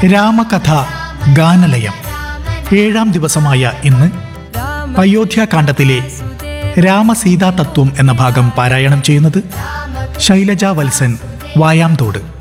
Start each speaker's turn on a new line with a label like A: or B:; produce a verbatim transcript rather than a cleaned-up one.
A: രാമകഥ ഗാനലയം ഏഴാം ദിവസമായ ഇന്ന് അയോധ്യാകാന്ഡത്തിലെ രാമസീതാ തത്വം എന്ന ഭാഗം പാരായണം ചെയ്യുന്നത് ശൈലജ വത്സൻ വായാംതോട്.